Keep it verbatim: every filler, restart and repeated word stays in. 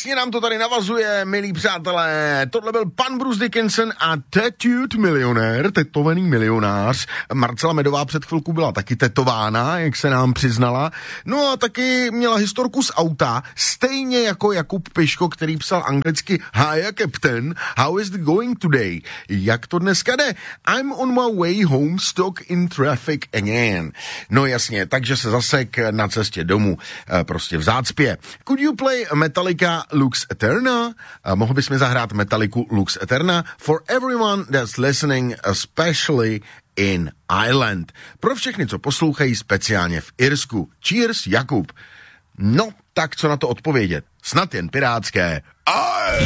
Krásně nám to tady navazuje, milí přátelé. Tohle byl pan Bruce Dickinson a Tattooed milionér, tetovaný milionář. Marcela Medová před chvilku byla taky tetována, jak se nám přiznala. No a taky měla historku z auta, stejně jako Jakub Piško, který psal anglicky Hi Captain, how is it going today? Jak to dneska jde? I'm on my way home, stuck in traffic again. No jasně, takže se zasek na cestě domů, prostě v zácpě. Could you play Metallica Lux Eterna? Mohl bys mi zahrát Metalliku Lux Eterna? For everyone that's listening, especially in Ireland. Pro všechny, co poslouchají speciálně v Irsku. Cheers, Jakub. No, tak co na to odpovědět? Snad jen pirátské. Aj!